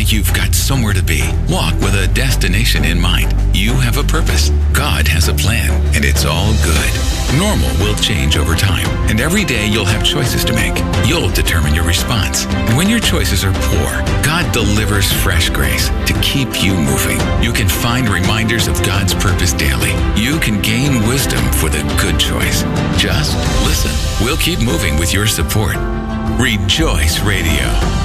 like you've got somewhere to be. Walk with a destination in mind. You have a purpose. God has a plan, and it's all good. Normal will change over time, and every day you'll have choices to make. You'll determine your response. And when your choices are poor, God delivers fresh grace to keep you moving. You can find reminders of God's purpose daily. You can gain wisdom for the good choice. Just listen. We'll keep moving with your support. Rejoice Radio.